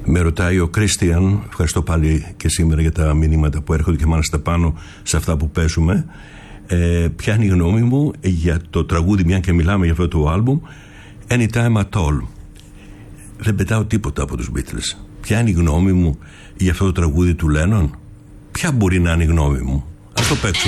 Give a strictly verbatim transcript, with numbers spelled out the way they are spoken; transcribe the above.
Με ρωτάει ο Κρίστιαν, ευχαριστώ πάλι και σήμερα για τα μηνύματα που έρχονται και μάλιστα πάνω σε αυτά που παίζουμε. Ε, ποια είναι η γνώμη μου για το τραγούδι, μια και μιλάμε για αυτό το άλμπουμ, Anytime at All. Δεν πετάω τίποτα από τους Beatles. Ποια είναι η γνώμη μου για αυτό το τραγούδι του Lennon? Ποια μπορεί να είναι η γνώμη μου? Ας το παίξω.